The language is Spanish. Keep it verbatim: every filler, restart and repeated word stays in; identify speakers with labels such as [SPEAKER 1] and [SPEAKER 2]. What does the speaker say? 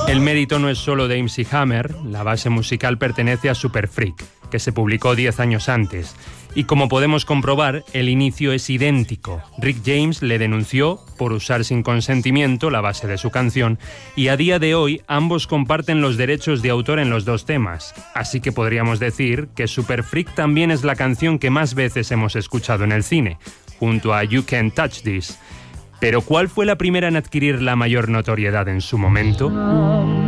[SPEAKER 1] El mérito no es solo de M C Hammer, la base musical pertenece a Super Freak, que se publicó diez años antes. Y como podemos comprobar, el inicio es idéntico. Rick James le denunció por usar sin consentimiento la base de su canción y a día de hoy ambos comparten los derechos de autor en los dos temas. Así que podríamos decir que Super Freak también es la canción que más veces hemos escuchado en el cine, junto a You Can't Touch This. Pero ¿cuál fue la primera en adquirir la mayor notoriedad en su momento?